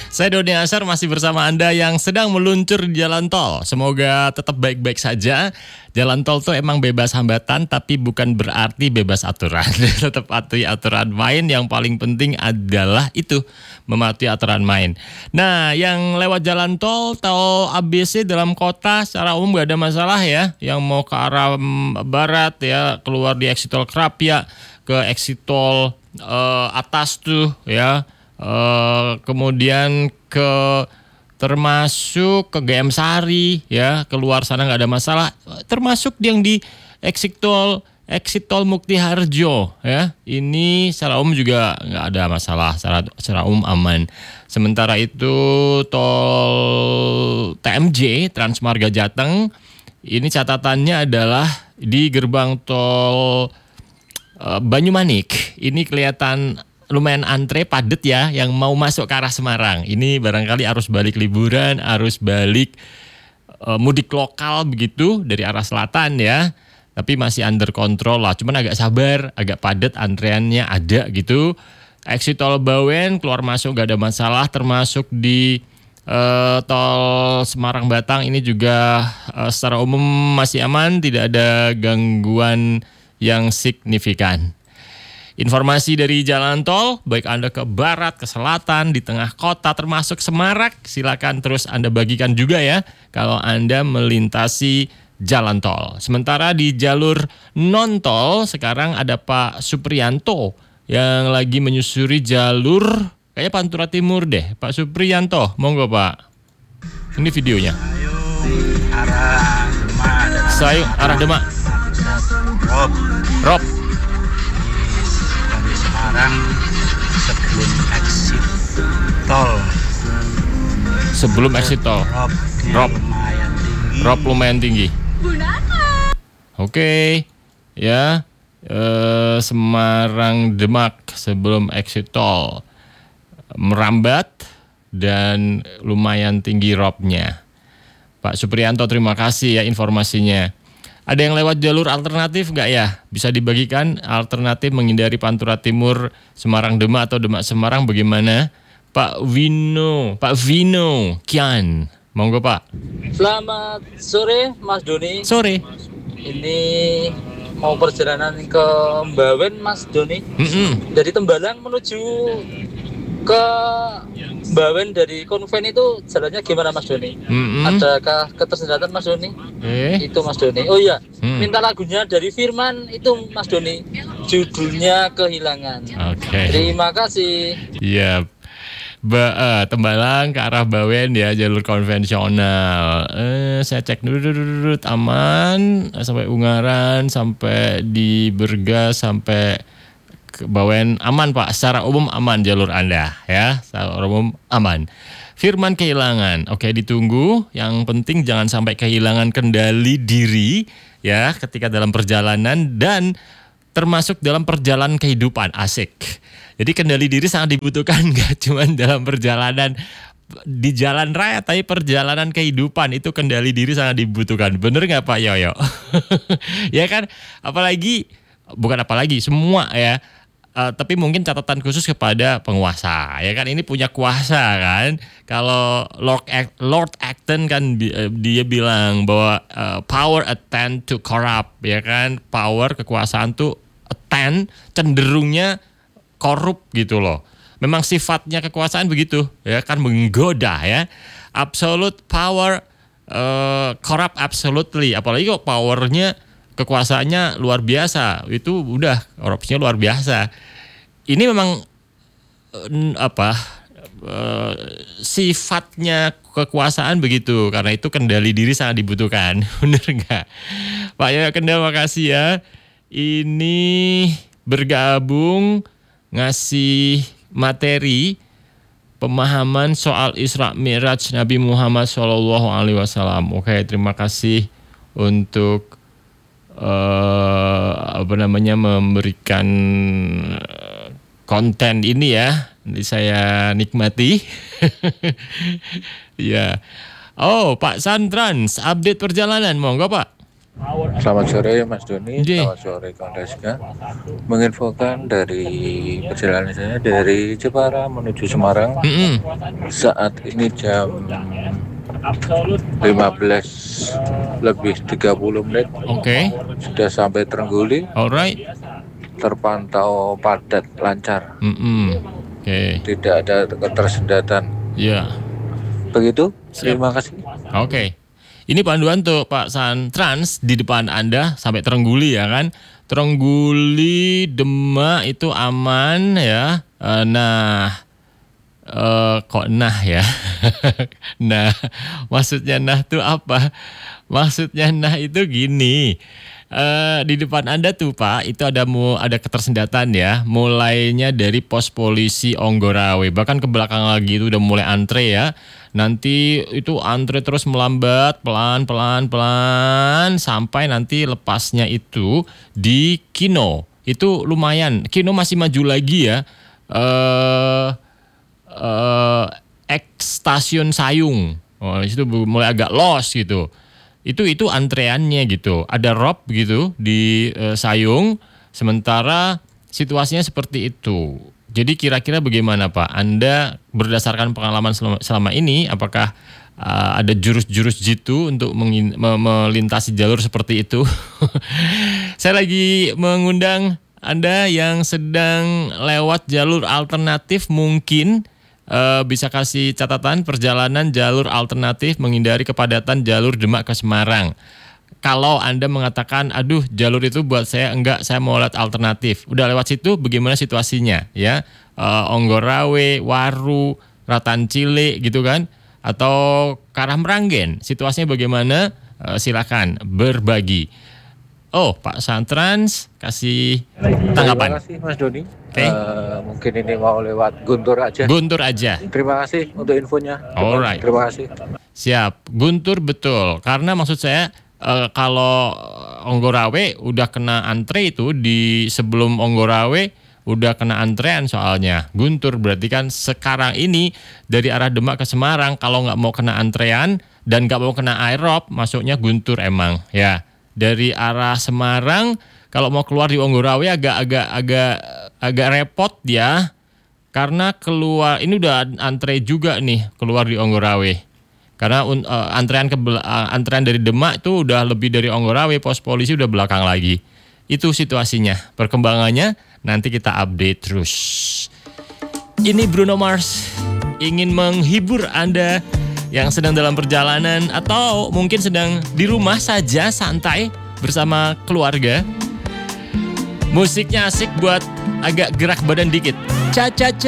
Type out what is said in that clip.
Saya Doni Asar masih bersama Anda yang sedang meluncur di jalan tol. Semoga tetap baik-baik saja. Jalan tol tuh emang bebas hambatan, tapi bukan berarti bebas aturan. Tetap patuhi aturan main. Yang paling penting adalah itu, mematuhi aturan main. Nah, yang lewat jalan tol ABC dalam kota secara umum gak ada masalah ya. Yang mau ke arah barat ya, keluar di exit tol Krapia, ke exit tol atas tuh ya. Kemudian termasuk ke GM Sari ya, keluar sana nggak ada masalah, termasuk yang di exit tol Mukti Harjo ya, ini secara umum juga nggak ada masalah, secara umum aman. Sementara itu tol TMJ Transmarga Jateng, ini catatannya adalah di gerbang tol Banyumanik ini kelihatan lumayan antre padet ya, yang mau masuk ke arah Semarang. Ini barangkali arus balik liburan, arus balik mudik lokal begitu dari arah selatan ya. Tapi masih under control lah, cuman agak sabar, agak padet antreannya ada gitu. Exit tol Bawen keluar masuk gak ada masalah, termasuk di tol Semarang Batang ini juga secara umum masih aman, tidak ada gangguan yang signifikan. Informasi dari jalan tol, baik Anda ke barat, ke selatan, di tengah kota, termasuk Semarang, silakan terus Anda bagikan juga ya, kalau Anda melintasi jalan tol. Sementara di jalur non-tol, sekarang ada Pak Supriyanto yang lagi menyusuri jalur, kayaknya Pantura Timur deh. Pak Supriyanto, monggo Pak. Ini videonya. Saya arah Demak. Rob. Semarang sebelum exit tol. Sebelum exit tol. Rob lumayan tinggi. Oke. Ya. Semarang Demak sebelum exit tol. Merambat dan lumayan tinggi robnya. Pak Supriyanto, terima kasih ya informasinya. Ada yang lewat jalur alternatif nggak ya? Bisa dibagikan alternatif menghindari Pantura Timur, Semarang Demak atau Demak Semarang bagaimana? Pak Vino Kian, monggo Pak. Selamat sore Mas Doni. Sore. Ini mau perjalanan ke Bawen Mas Doni. Dari Tembalang menuju ke Bawen dari Konven itu jalannya gimana Mas Doni? Adakah ketersendatan Mas Doni? Itu Mas Doni. Oh iya, minta lagunya dari Firman itu Mas Doni. Judulnya Kehilangan. Oke. Terima kasih. Iya. Tembalang ke arah Bawen ya, jalur konvensional. Saya cek dulu aman sampai Ungaran, sampai di Bergas, sampai ke Bawen aman Pak, secara umum aman jalur Anda ya, secara umum aman. Firman kehilangan, oke ditunggu. Yang penting jangan sampai kehilangan kendali diri ya ketika dalam perjalanan dan termasuk dalam perjalanan kehidupan, asik. Jadi kendali diri sangat dibutuhkan, gak cuma dalam perjalanan di jalan raya, tapi perjalanan kehidupan itu kendali diri sangat dibutuhkan. Bener gak Pak Yoyo? Ya kan, apalagi semua ya. Tapi mungkin catatan khusus kepada penguasa, ya kan, ini punya kuasa kan. Kalau Lord Acton kan dia bilang bahwa power attend to corrupt, ya kan, power kekuasaan tuh attend cenderungnya korup gitu loh. Memang sifatnya kekuasaan begitu, ya kan, menggoda ya. Absolute power corrupt absolutely, apalagi kok powernya kekuasaannya luar biasa, itu udah korupsinya luar biasa. Ini memang sifatnya kekuasaan begitu, karena itu kendali diri sangat dibutuhkan. Bener nggak Pak ya? Kendal, makasih ya. Ini bergabung ngasih materi pemahaman soal Isra Mi'raj Nabi Muhammad SAW. Oke, terima kasih untuk memberikan konten ini ya. Nanti saya nikmati. Ya. Oh, Pak Santrans, update perjalanan, monggo Pak. Selamat sore Mas Doni, Nggih. selamat sore Kang Deska. Menginfokan dari perjalanan saya dari Jepara menuju Semarang. Mm-mm. Saat ini jam 15 lebih 30 menit. Oke. Sudah sampai Trengguli, Alright. terpantau padat, lancar. Oke. Tidak ada ketersendatan. Ya. Begitu, Siap. terima kasih. Oke. Ini panduan tuh Pak Santrans di depan Anda sampai Trengguli ya kan. Trengguli Demak itu aman ya. Kok nah ya. Nah, maksudnya nah itu apa? Maksudnya nah itu gini. Di depan Anda tuh Pak, itu ada ketersendatan ya. Mulainya dari pos polisi Onggorawe, bahkan ke belakang lagi itu udah mulai antre ya. Nanti itu antre terus melambat pelan sampai nanti lepasnya itu di Kino. Itu lumayan. Kino masih maju lagi ya. Stasiun Sayung. Oh, itu mulai agak los gitu. Itu antreannya gitu. Ada rob gitu di Sayung, sementara situasinya seperti itu. Jadi kira-kira bagaimana Pak? Anda berdasarkan pengalaman selama ini, apakah ada jurus-jurus jitu untuk melintasi jalur seperti itu? Saya lagi mengundang Anda yang sedang lewat jalur alternatif, mungkin bisa kasih catatan perjalanan jalur alternatif menghindari kepadatan jalur Demak ke Semarang. Kalau Anda mengatakan, aduh jalur itu buat saya enggak, saya mau lewat alternatif. Udah lewat situ, bagaimana situasinya? Ya, Onggorawe, Waru, Ratan Cilik gitu kan? Atau ke arah Meranggen, situasinya bagaimana? Silakan berbagi. Oh, Pak Santrans kasih tanggapan. Terima kasih Mas Doni. Oke. Mungkin ini mau lewat Guntur aja. Guntur aja. Terima kasih untuk infonya. Alright. Terima kasih. Siap, Guntur betul. Karena maksud saya kalau Onggorawe udah kena antre itu di sebelum Onggorawe udah kena antrean soalnya. Guntur berarti kan sekarang ini dari arah Demak ke Semarang kalau nggak mau kena antrean dan nggak mau kena aerob masuknya Guntur emang ya. Dari arah Semarang kalau mau keluar di Onggorawe agak repot ya. Karena keluar ini udah antre juga nih keluar di Onggorawe. Karena antrean dari Demak itu udah lebih dari Onggorawe, pos polisi udah belakang lagi. Itu situasinya. Perkembangannya nanti kita update terus. Ini Bruno Mars ingin menghibur Anda yang sedang dalam perjalanan atau mungkin sedang di rumah saja santai bersama keluarga. Musiknya asik buat agak gerak badan dikit. Cha cha cha.